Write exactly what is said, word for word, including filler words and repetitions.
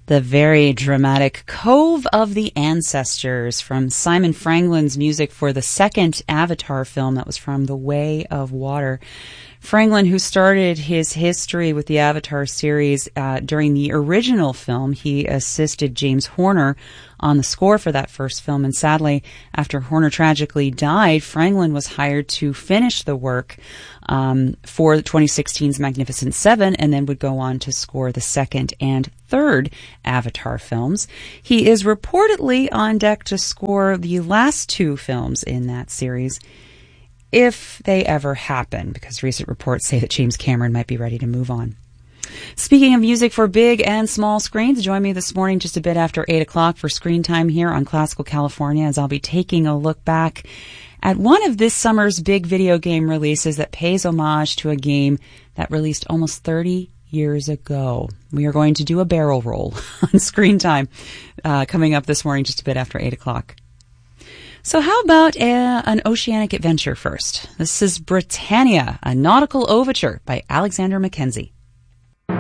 The very dramatic Cove of the Ancestors from Simon Franglen's music for the second Avatar film that was from The Way of Water. Franglen, who started his history with the Avatar series uh, during the original film, he assisted James Horner on the score for that first film. And sadly, after Horner tragically died, Franglen was hired to finish the work um, for twenty sixteen's Magnificent Seven, and then would go on to score the second and third Avatar films. He is reportedly on deck to score the last two films in that series, if they ever happen, because recent reports say that James Cameron might be ready to move on. Speaking of music for big and small screens, join me this morning just a bit after eight o'clock for Screen Time here on Classical California, as I'll be taking a look back at one of this summer's big video game releases that pays homage to a game that released almost thirty years ago. We are going to do a barrel roll on Screen Time uh, coming up this morning just a bit after eight o'clock. So how about a, an oceanic adventure first? This is Britannia, a nautical overture by Alexander Mackenzie.